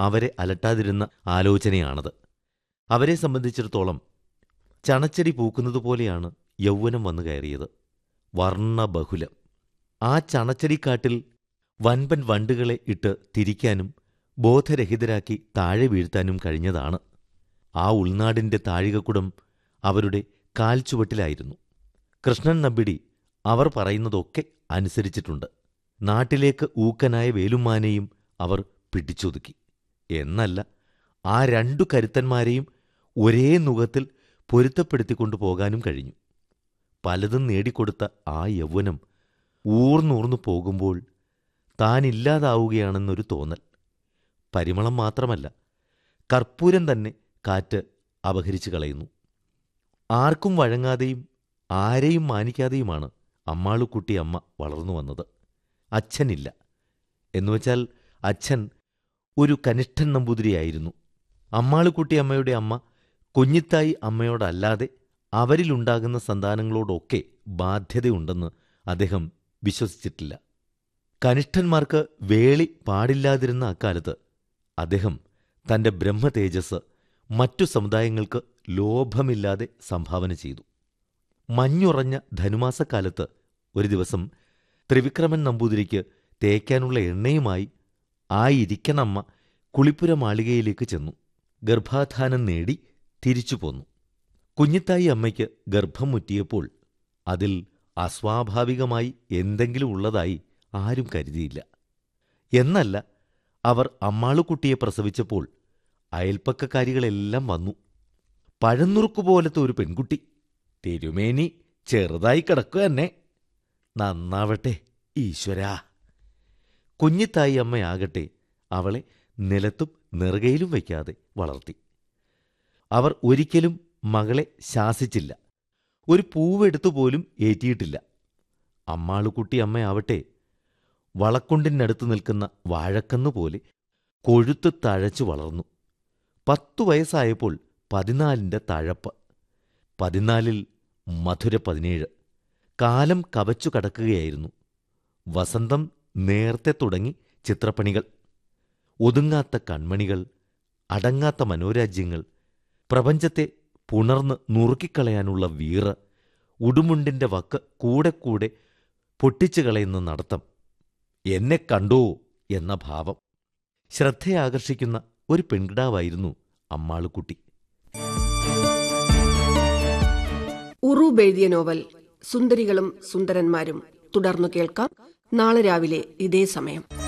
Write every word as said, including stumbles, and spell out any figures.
അവരെ അലട്ടാതിരുന്ന ആലോചനയാണത്. അവരെ സംബന്ധിച്ചിടത്തോളം ചണച്ചെടി പൂക്കുന്നതുപോലെയാണ് യൗവനം വന്നു കയറിയത്. വർണ്ണബഹുലം. ആ ചണച്ചെടിക്കാട്ടിൽ വൻപൻ വണ്ടുകളെ ഇട്ട് തിരിക്കാനും ബോധരഹിതരാക്കി താഴെ വീഴ്ത്താനും കഴിഞ്ഞതാണ്. ആ ഉൾനാടിന്റെ താഴികക്കുടം അവരുടെ കാൽച്ചുവട്ടിലായിരുന്നു. കൃഷ്ണൻ നമ്പിടി അവർ പറയുന്നതൊക്കെ അനുസരിച്ചിട്ടുണ്ട്. നാട്ടിലേക്ക് ഊക്കനായ വേലുമ്മാനെയും അവർ പിടിച്ചൊതുക്കി. എന്നല്ല, ആ രണ്ടു കരുത്തന്മാരെയും ഒരേ നുകത്തിൽ പൊരുത്തപ്പെടുത്തിക്കൊണ്ടു പോകാനും കഴിഞ്ഞു. പലതും നേടിക്കൊടുത്ത ആ യൗവനം ഊർന്നൂർന്നു പോകുമ്പോൾ താനില്ലാതാവുകയാണെന്നൊരു തോന്നൽ. പരിമളം മാത്രമല്ല, കർപ്പൂരം തന്നെ കാറ്റ് അപഹരിച്ചു കളയുന്നു. ആർക്കും വഴങ്ങാതെയും ആരെയും മാനിക്കാതെയുമാണ് അമ്മാളുക്കുട്ടി അമ്മ വളർന്നു വന്നത്. അച്ഛനില്ല. എന്നുവച്ചാൽ അച്ഛൻ ഒരു കനിഷ്ഠൻ നമ്പൂതിരിയായിരുന്നു. അമ്മാളുക്കുട്ടി അമ്മയുടെ അമ്മ കുഞ്ഞിത്തായി അമ്മയോടല്ലാതെ അവരിലുണ്ടാകുന്ന സന്താനങ്ങളോടൊക്കെ ബാധ്യതയുണ്ടെന്ന് അദ്ദേഹം വിശ്വസിച്ചിട്ടില്ല. കനിഷ്ഠന്മാർക്ക് വേളി പാടില്ലാതിരുന്ന അക്കാലത്ത് അദ്ദേഹം തന്റെ ബ്രഹ്മതേജസ് മറ്റു സമുദായങ്ങൾക്ക് ലോഭമില്ലാതെ സംഭാവന ചെയ്തു. മഞ്ഞുറഞ്ഞ ധനുമാസക്കാലത്ത് ഒരു ദിവസം ത്രിവിക്രമൻ നമ്പൂതിരിക്ക് തേക്കാനുള്ള എണ്ണയുമായി ആ ഇരിക്കണമ്മ കുളിപ്പുര മാളികയിലേക്ക് ചെന്നു. ഗർഭാധാനം നേടി തിരിച്ചു പോന്നു. കുഞ്ഞിത്തായി അമ്മയ്ക്ക് ഗർഭം മുറ്റിയപ്പോൾ അതിൽ അസ്വാഭാവികമായി എന്തെങ്കിലും ഉള്ളതായി ആരും കരുതിയില്ല. എന്നല്ല, അവർ അമ്മാളുക്കുട്ടിയെ പ്രസവിച്ചപ്പോൾ അയൽപ്പക്കക്കാരികളെല്ലാം വന്നു. പഴന്നുറുക്കുപോലത്തെ ഒരു പെൺകുട്ടി, തിരുമേനി ചെറുതായി കിടക്കുക തന്നെ. നന്നാവട്ടെ ഈശ്വരാ. കുഞ്ഞിത്തായി അമ്മയാകട്ടെ അവളെ നിലത്തും നെറുകയിലും വയ്ക്കാതെ വളർത്തി. അവർ ഒരിക്കലും മകളെ ശാസിച്ചില്ല. ഒരു പൂവെടുത്തുപോലും ഏറ്റിയിട്ടില്ല. അമ്മാളുക്കുട്ടി അമ്മയാവട്ടെ വളക്കൊണ്ടിനടുത്ത് നിൽക്കുന്ന വാഴക്കന്നുപോലെ കൊഴുത്ത് തഴച്ചു വളർന്നു. പത്തു വയസ്സായപ്പോൾ പതിനാലിൻ്റെ തഴപ്പ്. പതിനാലിൽ മധുര പതിനേഴ്. കാലം കവച്ചു കടക്കുകയായിരുന്നു. വസന്തം നേരത്തെ തുടങ്ങി ചിത്രപ്പണികൾ. ഒതുങ്ങാത്ത കൺമണികൾ, അടങ്ങാത്ത മനോരാജ്യങ്ങൾ, പ്രപഞ്ചത്തെ പുണർന്ന് നുറുക്കിക്കളയാനുള്ള വീറ്, ഉടുമുണ്ടിന്റെ വക്ക് കൂടെ കൂടെ പൊട്ടിച്ചു കളയുന്ന നടത്തം, എന്നെ കണ്ടോ എന്ന ഭാവം. ശ്രദ്ധയാകർഷിക്കുന്ന ഒരു പെൺകിടാവായിരുന്നു അമ്മാളുക്കുട്ടി. ഉറൂബ് എഴുതിയ നോവൽ സുന്ദരികളും സുന്ദരന്മാരും തുടർന്നു കേൾക്കാം നാളെ രാവിലെ ഇതേ സമയം.